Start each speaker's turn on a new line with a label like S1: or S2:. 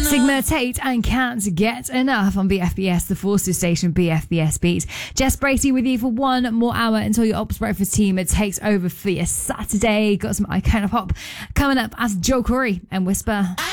S1: Sigma Tate and Can't Get Enough on BFBS, the Forces station, BFBS Beat. Jess Bracey with you for one more hour until your Ops Breakfast team takes over for your Saturday. Got some Icona Pop coming up as Joe Corey and Whisper.